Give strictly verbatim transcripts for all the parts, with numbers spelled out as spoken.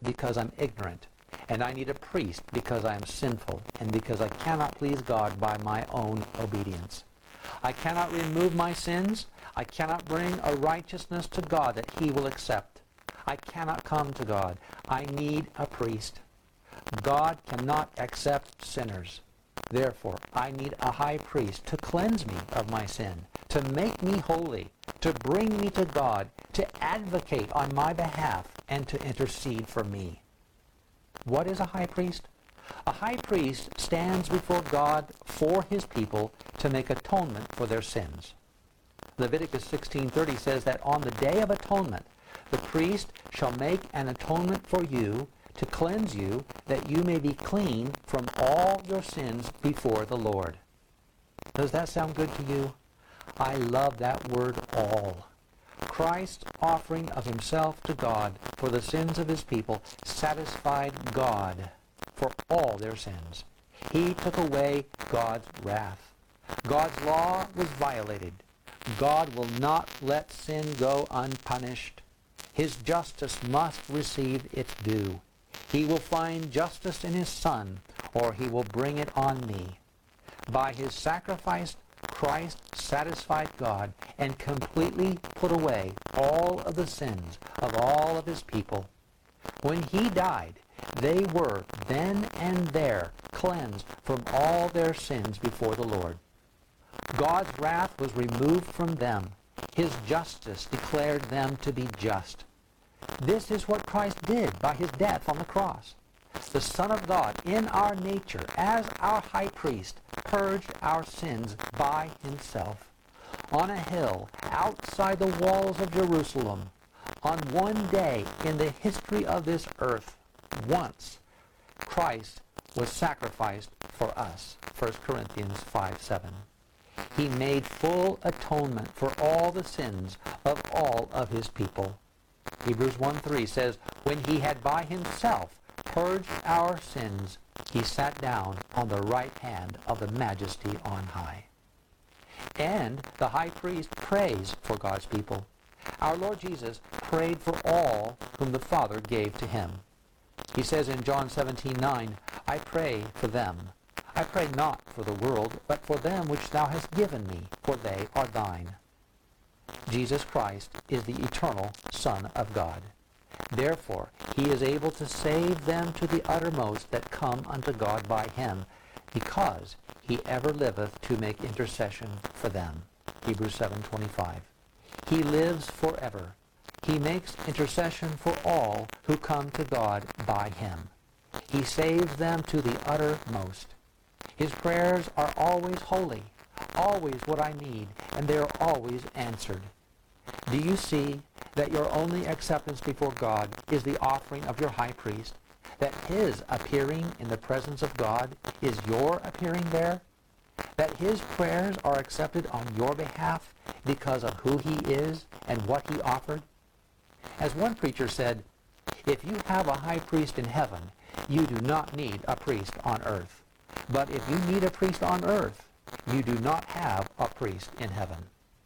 because I'm ignorant, and I need a priest because I am sinful, and because I cannot please God by my own obedience. I cannot remove my sins. I cannot bring a righteousness to God that He will accept. I cannot come to God. I need a priest. God cannot accept sinners. Therefore, I need a high priest to cleanse me of my sin, to make me holy, to bring me to God, to advocate on my behalf, and to intercede for me. What is a high priest? A high priest stands before God for his people to make atonement for their sins. Leviticus sixteen thirty says that on the Day of Atonement, the priest shall make an atonement for you to cleanse you, that you may be clean from all your sins before the Lord. Does that sound good to you? I love that word, all. Christ's offering of himself to God for the sins of his people satisfied God for all their sins. He took away God's wrath. God's law was violated. God will not let sin go unpunished. His justice must receive its due. He will find justice in his Son, or he will bring it on me. By his sacrifice, Christ satisfied God and completely put away all of the sins of all of his people. When he died, they were then and there cleansed from all their sins before the Lord. God's wrath was removed from them. His justice declared them to be just. This is what Christ did by his death on the cross. The Son of God, in our nature, as our high priest, purged our sins by himself. On a hill outside the walls of Jerusalem, on one day in the history of this earth, once, Christ was sacrificed for us. First Corinthians five seven. He made full atonement for all the sins of all of his people. Hebrews one three says, when he had by himself purged our sins, he sat down on the right hand of the Majesty on high. And the high priest prays for God's people. Our Lord Jesus prayed for all whom the Father gave to him. He says in John seventeen nine, I pray for them. I pray not for the world, but for them which thou hast given me, for they are thine. Jesus Christ is the eternal Son of God. Therefore, he is able to save them to the uttermost that come unto God by him, because he ever liveth to make intercession for them. Hebrews seven twenty-five. He lives forever. He makes intercession for all who come to God by him. He saves them to the uttermost. His prayers are always holy, always what I need, and they are always answered. Do you see that your only acceptance before God is the offering of your high priest? That his appearing in the presence of God is your appearing there? That his prayers are accepted on your behalf because of who he is and what he offered? As one preacher said, if you have a high priest in heaven, you do not need a priest on earth. But if you need a priest on earth, you do not have a priest in heaven.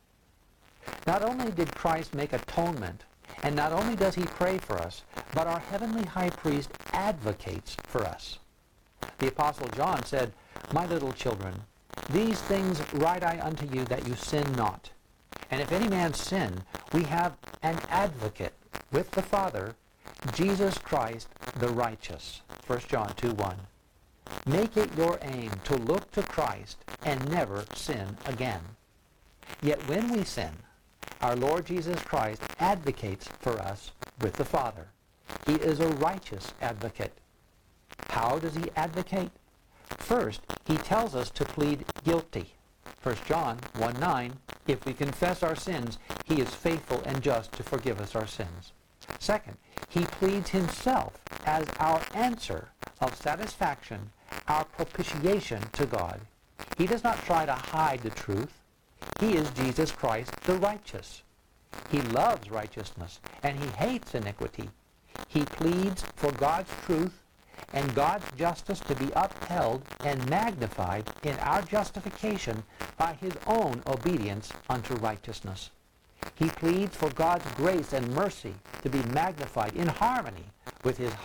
Not only did Christ make atonement, and not only does he pray for us, but our heavenly high priest advocates for us. The Apostle John said, My little children, these things write I unto you, that you sin not. And if any man sin, we have an advocate with the Father, Jesus Christ the righteous. First John two one. Make it your aim to look to Christ and never sin again. Yet when we sin, our Lord Jesus Christ advocates for us with the Father. He is a righteous advocate. How does he advocate? First, he tells us to plead guilty. First John one nine, if we confess our sins, he is faithful and just to forgive us our sins. Second, he pleads himself as our answer of satisfaction, our propitiation to God. He does not try to hide the truth. He is Jesus Christ the righteous. He loves righteousness and he hates iniquity. He pleads for God's truth and God's justice to be upheld and magnified in our justification by his own obedience unto righteousness. He pleads for God's grace and mercy to be magnified in harmony with his